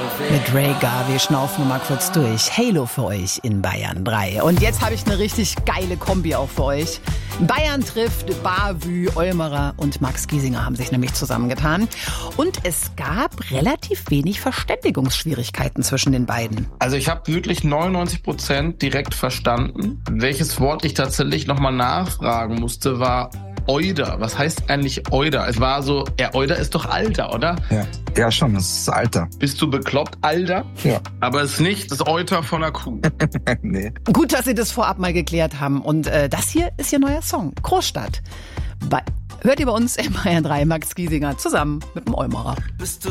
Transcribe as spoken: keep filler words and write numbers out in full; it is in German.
Mit Rhaegar, wir schnaufen mal kurz durch. Halo für euch in Bayern drei. Und jetzt habe ich eine richtig geile Kombi auch für euch. Bayern trifft Bavü, Olmerer und Max Giesinger haben sich nämlich zusammengetan. Und es gab relativ wenig Verständigungsschwierigkeiten zwischen den beiden. Also ich habe wirklich neunundneunzig Prozent direkt verstanden. Welches Wort ich tatsächlich nochmal nachfragen musste, war Euder. Was heißt eigentlich Euder? Es war so, ja, Euder ist doch Alter, oder? Ja, ja schon, das ist Alter. Bist du bekloppt, Alter? Ja. Aber es ist nicht das Euter von einer Kuh. Nee. Gut, dass Sie das vorab mal geklärt haben. Und äh, das hier ist Ihr neuer Song, Großstadt. Bei, hört ihr bei uns in Bayern drei Max Giesinger zusammen mit dem Olmerer. Bist du